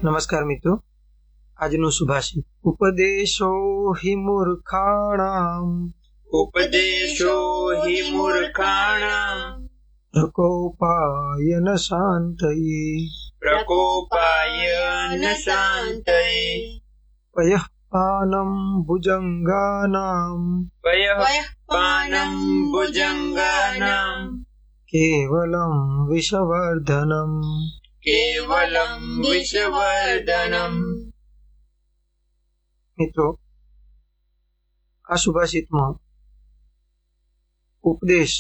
નમસ્કાર મિત્રો, આજનું સુભાષિત ઉપદેશો હિ મૂર્ખાણામ પ્રકોપાયન શાંતયે પયઃ પાનમ ભુજંગાનામ કેવલમ વિષવર્ધનમ. મિત્રો, આ સુભાષિતમાં ઉપદેશ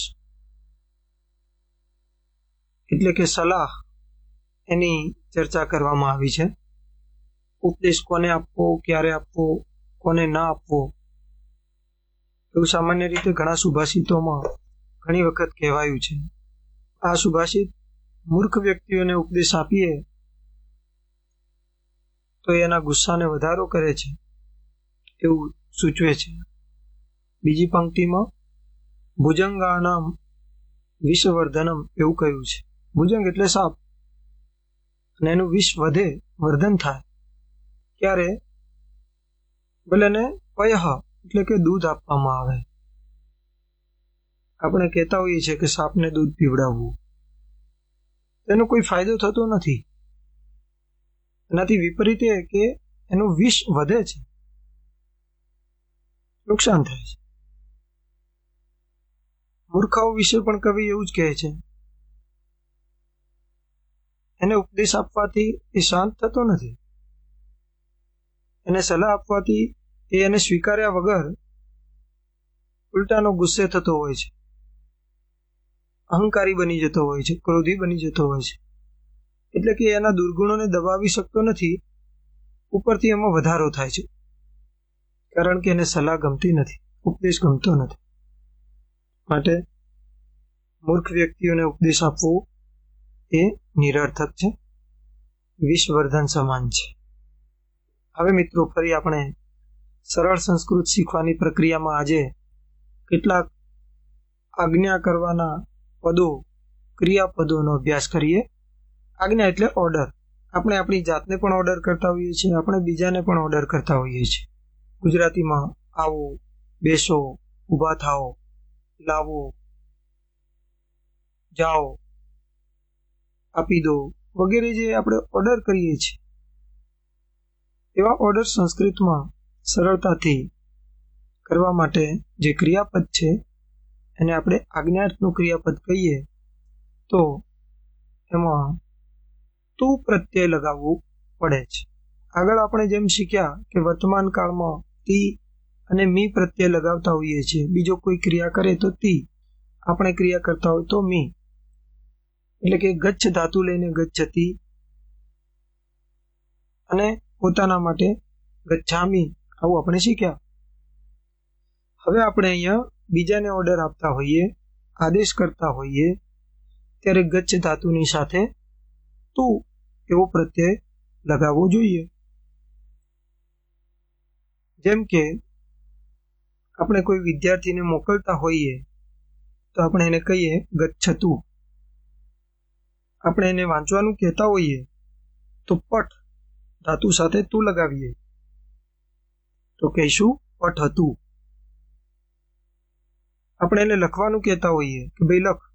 એટલે કે સલાહ એની ચર્ચા કરવામાં આવી છે. ઉપદેશ કોને આપવો, ક્યારે આપવો, કોને ના આપવો, એવું સામાન્ય રીતે ઘણા સુભાષિતોમાં ઘણી વખત કહેવાયું છે. આ સુભાષિત મૂર્ખ વ્યક્તિઓને ઉપદેશ આપીએ તો એના ગુસ્સાને વધારો કરે છે એવું સૂચવે છે. બીજી પંક્તિમાં ભુજંગાનામ વિષવર્ધનમ એવું કહ્યું છે. ભુજંગ એટલે સાપ, અને એનું વિષ વધે, વર્ધન થાય. ક્યારે? ભલે પયઃ એટલે કે દૂધ આપવામાં આવે. આપણે કહેતા હોઈએ છીએ કે સાપને દૂધ પીવડાવવું, તેનો કોઈ ફાયદો થતો નથી. એનાથી વિપરીત એ કે એનું વિષ વધે છે, નુકસાન થાય છે. મૂર્ખાઓ વિશે પણ કવિ એવું જ કહે છે, એને ઉપદેશ આપવાથી એ શાંત થતો નથી. એને સલાહ આપવાથી એ એને સ્વીકાર્યા વગર ઉલટાનો ગુસ્સે થતો હોય છે, અહંકારી બની જતો હોય છે, ક્રોધી બની જતો હોય છે. એટલે કે એના દુર્ગુણોને દબાવી શકતો નથી, ઉપરથી એમાં વધારો થાય છે, કારણ કે એને સલાહ ગમતી નથી, ઉપદેશ ગમતો નથી. માટે મૂર્ખ વ્યક્તિઓને ઉપદેશ આપવો એ નિરર્થક છે, વિષવર્ધન સમાન છે. હવે મિત્રો, ફરી આપણે સરળ સંસ્કૃત શીખવાની પ્રક્રિયામાં આજે કેટલાક આજ્ઞા કરવાના પદો, ક્રિયાપદોનો અભ્યાસ કરીએ. આજ્ઞા એટલે ઓર્ડર. આપણે આપણી જાતને પણ ઓર્ડર કરતા હોઈએ છીએ, આપણે બીજાને પણ ઓર્ડર કરતા હોઈએ છીએ. ગુજરાતીમાં આવો, બેસો, ઊભા થાઓ, લાવો, જાઓ, આપી દો વગેરે જે આપણે ઓર્ડર કરીએ છીએ, એવા ઓર્ડર સંસ્કૃતમાં સરળતાથી કરવા માટે જે ક્રિયાપદ છે એને આપણે આજ્ઞાર્થનું ક્રિયાપદ કહીએ તો એમાં તું પ્રત્યય લગાવવું પડે છે. આગળ આપણે જેમ શીખ્યા કે વર્તમાન કાળમાં તી અને મી પ્રત્યય લગાવતા હોઈએ છીએ. બીજો કોઈ ક્રિયા કરે તો તી, આપણે ક્રિયા કરતા હોય તો મી. એટલે કે ગચ્છ ધાતુ લઈને ગચ્છતી, અને પોતાના માટે ગચ્છામી, આવું આપણે શીખ્યા. હવે આપણે અહીંયા બીજાને ઓર્ડર આપતા હોઈએ, આદેશ કરતા હોઈએ, ત્યારે ગચ્છ ધાતુની સાથે તું એવો પ્રત્યય લગાવવો જોઈએ. જેમ કે આપણે કોઈ વિદ્યાર્થીને મોકલતા હોઈએ તો આપણે એને કહીએ ગચ્છતુ. આપણે એને વાંચવાનું કહેતા હોઈએ તો પઠ ધાતુ સાથે તું લગાવીએ તો કહીશું પઠ હતું. આપણે એને લખવાનું કહેતા હોઈએ કે ભાઈ લખ,